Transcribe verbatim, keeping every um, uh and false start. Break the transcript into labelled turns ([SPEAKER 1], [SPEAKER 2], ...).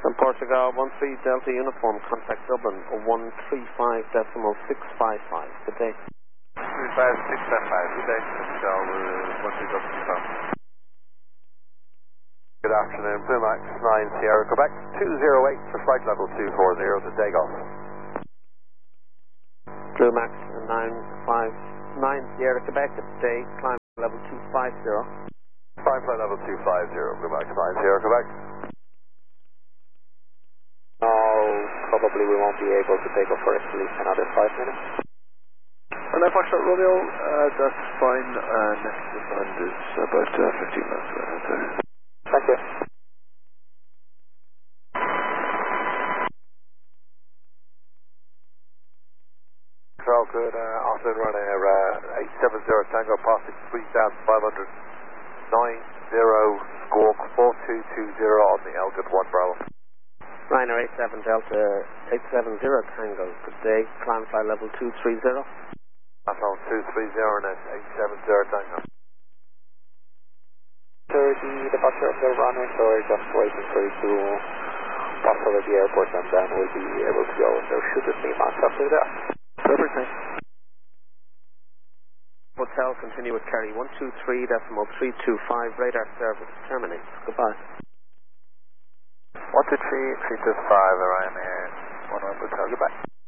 [SPEAKER 1] From Portugal, one three Delta Uniform, contact Dublin, one three five decimal six five five. Good day.
[SPEAKER 2] three five six five five, good day. Portugal, uh, one three Delta Uniform. Good afternoon, Blue Max nine Sierra, Quebec, two zero eight for flight level two four zero to Dagoff.
[SPEAKER 1] Blue Max nine five nine Sierra, Quebec, today, climb level two five zero.
[SPEAKER 2] Climb flight level two five zero, Blue Max nine Sierra, Quebec.
[SPEAKER 3] No, probably we won't be able to take off for at least another five minutes.
[SPEAKER 4] And then Foxtrot Romeo, uh, that's fine, uh, next descent is about uh, fifteen minutes away, I'd say.
[SPEAKER 3] Thank you.
[SPEAKER 2] Control, good, uh, afternoon running uh, eight seven zero Tango, passing three thousand five hundred, nine zero squawk, four two two zero on the L G I P one Bravo.
[SPEAKER 1] Ryanair eight seven Delta eight seven zero Tango, good day, climb flight level two three zero.
[SPEAKER 2] That's on two three zero and that's eight seven zero Tango.
[SPEAKER 3] Sir, the departure of the runway, so we're just waiting for you to pass over the airport and then we'll be able to go. So shoot us three miles after that.
[SPEAKER 1] Perfect, thanks. Hotel, continue with Kerry one two three decimal three two five, radar service terminates. Goodbye.
[SPEAKER 2] one two three three two five, Ryanair one one Hotel, goodbye.